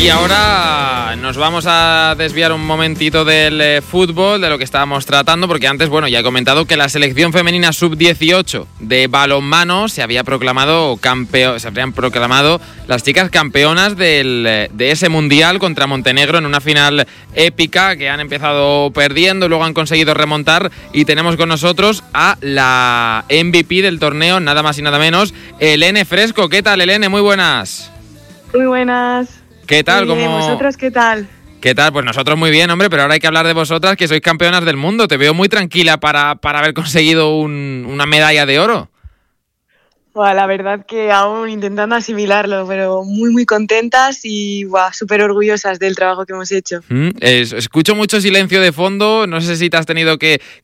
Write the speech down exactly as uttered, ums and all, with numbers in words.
Y ahora nos vamos a desviar un momentito del eh, fútbol, de lo que estábamos tratando, porque antes, bueno, ya he comentado que la selección femenina sub dieciocho de balonmano se había proclamado campeón, se habrían proclamado las chicas campeonas del, de ese mundial contra Montenegro en una final épica que han empezado perdiendo, luego han conseguido remontar, y tenemos con nosotros a la M V P del torneo, nada más y nada menos, Helene Fresco. ¿Qué tal, Helene? Muy buenas. Muy buenas. ¿Qué tal? Muy bien, ¿Cómo... ¿Vosotros qué tal? ¿Qué tal? Pues nosotros muy bien, hombre, pero ahora hay que hablar de vosotras, que sois campeonas del mundo. Te veo muy tranquila para, para haber conseguido un, una medalla de oro. Buah, la verdad que aún intentando asimilarlo, pero muy muy contentas y súper orgullosas del trabajo que hemos hecho. Mm, es, escucho mucho silencio de fondo, no sé si te has tenido que,